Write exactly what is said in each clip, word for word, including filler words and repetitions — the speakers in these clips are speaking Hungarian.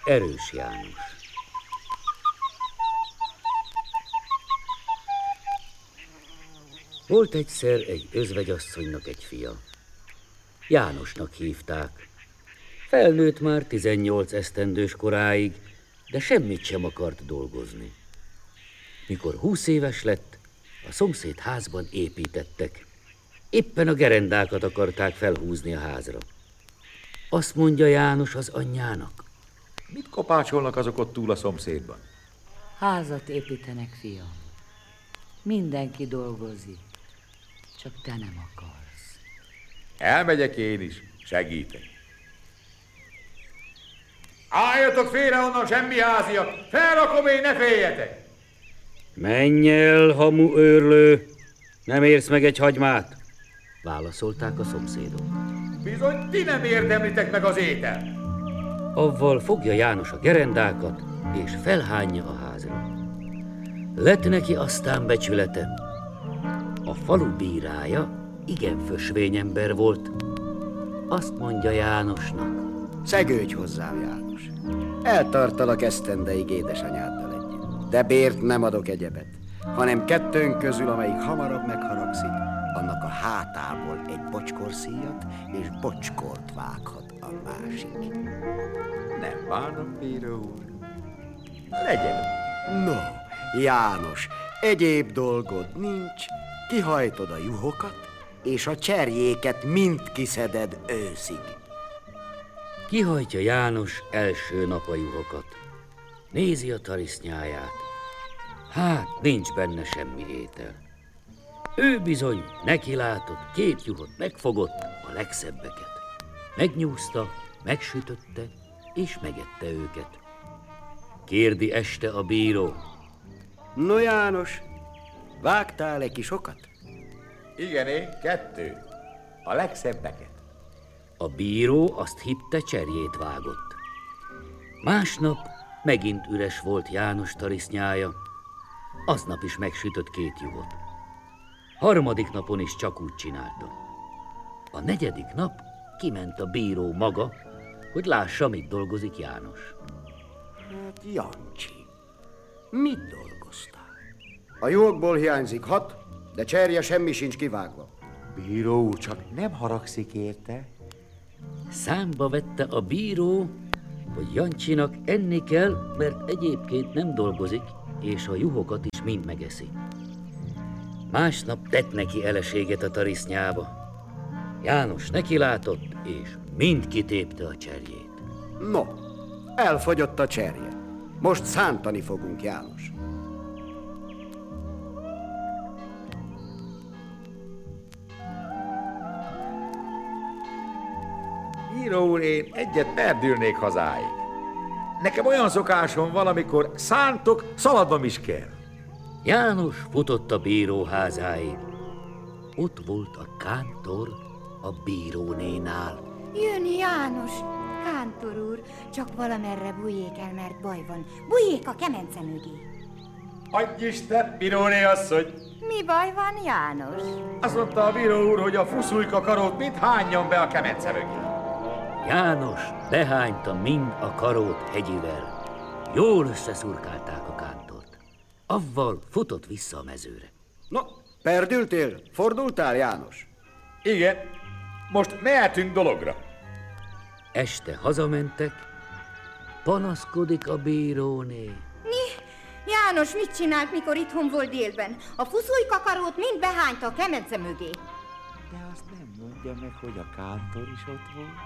Erős János. Volt egyszer egy özvegyasszonynak egy fia. Jánosnak hívták. Felnőtt már tizennyolc esztendős koráig, de semmit sem akart dolgozni. Mikor húsz éves lett, a szomszéd házban építettek. Éppen a gerendákat akarták felhúzni a házra. Azt mondja János az anyjának. Mit kopácsolnak azok ott túl a szomszédban? Házat építenek, fiam. Mindenki dolgozik, csak te nem akarsz. Elmegyek én is, segítek. Álljatok félre onnan, semmi háziak! Felrakom én, ne féljetek! Menj el, hamu őrlő! Nem érsz meg egy hagymát! Válaszolták a szomszédok. Bizony, ti nem érdemlitek meg az ételt! Avval fogja János a gerendákat, és felhányja a házra. Lett neki aztán becsülete. A falu bírája igen fösvényember volt. Azt mondja Jánosnak. Szegődj hozzám, János. Eltartalak esztendeig édesanyáddal együtt. De bért nem adok egyebet, hanem kettőnk közül, amelyik hamarabb megharagszik, annak a hátából egy bocskorszíjat és bocskort vághat a másik. Nem bánom, bíró úr. Legyen. No, János, egyéb dolgod nincs, kihajtod a juhokat, és a cserjéket mind kiszeded őszig. Kihajtja János első nap a juhokat. Nézi a tarisznyáját. Hát, nincs benne semmi étel. Ő bizony nekilátott, két juhot megfogott, a legszebbeket. Megnyúzta, megsütötte, és megette őket. Kérdi este a bíró. No, János, vágtál-e ki sokat? Igen, én kettő. A legszebbeket. A bíró azt hitte, cserjét vágott. Másnap megint üres volt János tarisznyája. Aznap is megsütött két juhot. Harmadik napon is csak úgy csinálta. A negyedik nap kiment a bíró maga, hogy lássa, mit dolgozik János. Hát, Jancsi, mit dolgoztál? A juhokból hiányzik hat, de cserje semmi sincs kivágva. Bíró úr, csak nem haragszik érte? Számba vette a bíró, hogy Jancsinak enni kell, mert egyébként nem dolgozik, és a juhokat is mind megeszi. Másnap tett neki eleséget a tarisznyába. János nekilátott, és mind kitépte a cserjét. No, elfogyott a cserje. Most szántani fogunk, János. Bíró úr, én egyet perdülnék hazáig. Nekem olyan szokásom van, amikor szántok, szaladnom is kell. János futott a bíró házáig. Ott volt a kántor a bírónénál. Jön János, kántor úr, csak valamerre bújjék el, mert baj van. Bújjék a kemence mögé. Adj Isten, bíróné asszony! Mi baj van, János? Azt mondta a bíró úr, hogy a fuszújka karót mind hányjon be a kemence mögé. János behányta mind a karót hegyivel. Jól összeszurkálták a kántort. Avval futott vissza a mezőre. No, perdültél? Fordultál, János? Igen, most mehetünk dologra. Este hazamentek, panaszkodik a bíróné. Mi? János mit csinált, mikor itthon volt délben? A fuszújkakarót mind behányta a kemence mögé. De azt nem mondja meg, hogy a kántor is ott volt.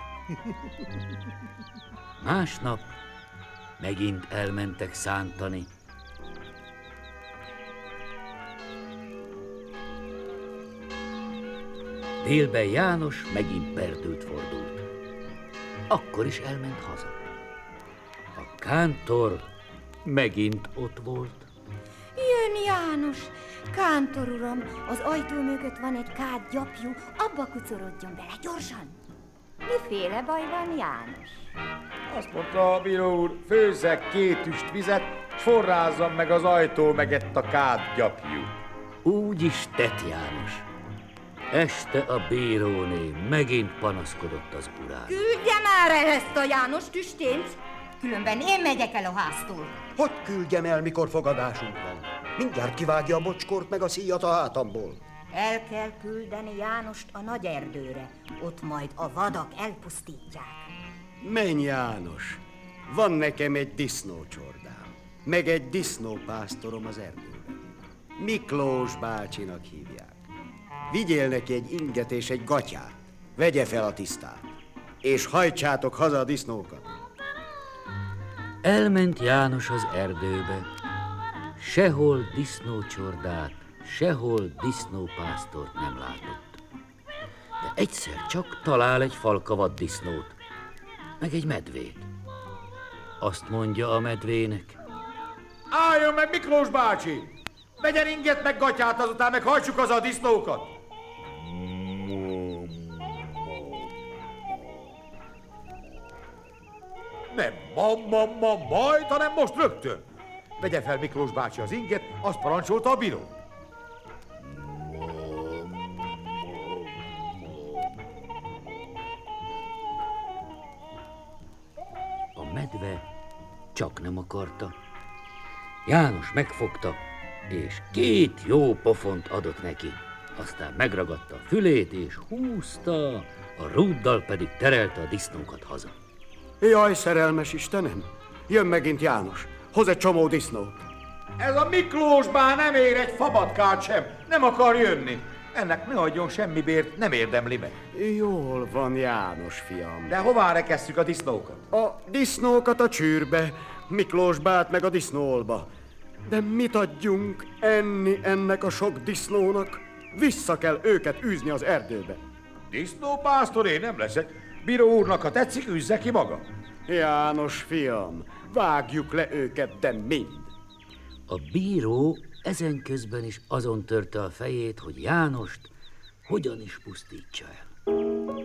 Másnap megint elmentek szántani. Délben János megint perdült fordult. Akkor is elment haza. A kántor megint ott volt. Jön János, kántor uram, az ajtó mögött van egy kád gyapjú, abba kucorodjon bele, gyorsan. Miféle baj van, János? Azt mondta a bíró úr, főzzek két üst vizet, s forrázzam meg az ajtó megett a kád gyapjú. Úgy is tett János. Este a bíróné megint panaszkodott az urán. Küldje már el ezt a János tüstént! különben én megyek el a háztól. Hogy küldjem el, mikor fogadásunk van? Mindjárt kivágja a bocskort meg a szíjat a hátamból. El kell küldeni Jánost a nagy erdőre, ott majd a vadak elpusztítják. Menj, János, van nekem egy disznócsordám, meg egy disznópásztorom az erdőben. Miklós bácsinak hívják. Vigyél neki egy inget és egy gatyát, vegye fel a tisztát, és hajtsátok haza a disznókat. Elment János az erdőbe, sehol disznócsordát, sehol disznópásztort nem látott. De egyszer csak talál egy falka vaddisznót, meg egy medvét. Azt mondja a medvének: Álljon meg, Miklós bácsi! Vegyen inget meg gatyát, azután meg hajtsuk haza a disznókat! Nem ma, ma, ma, majd, hanem most rögtön. Vegye fel Miklós bácsi az inget, azt parancsolta a bíró. A medve csak nem akarta. János megfogta, és két jó pofont adott neki. Aztán megragadta a fülét, és húzta, a rúddal pedig terelte a disznókat haza. Jaj, szerelmes Istenem, jön megint János, hoz egy csomó disznót. Ez a Miklós bá nem ér egy fabatkát sem, nem akar jönni. Ennek ne adjon semmi bért, nem érdemli meg. Jól van, János fiam. De hová rekesszük a disznókat? A disznókat a csűrbe, Miklós bát meg a disznóolba. De mit adjunk enni ennek a sok disznónak? Vissza kell őket űzni az erdőbe. Disznópásztor én nem leszek. Bíró úrnak, ha tetszik, üzze ki maga. János fiam, vágjuk le őket, de mind. A bíró ezen közben is azon törte a fejét, hogy Jánost hogyan is pusztítsa el.